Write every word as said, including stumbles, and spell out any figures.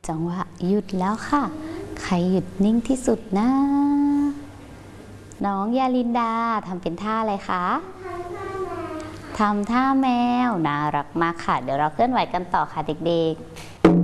จังหวะหยุดแล้วค่ะใครหยุดนิ่งที่สุดนะน้องยาลินดาทำเป็นท่าอะไรคะทำท่าแมวน่ารักมากค่ะเดี๋ยวเราเคลื่อนไหวกันต่อค่ะเด็กๆ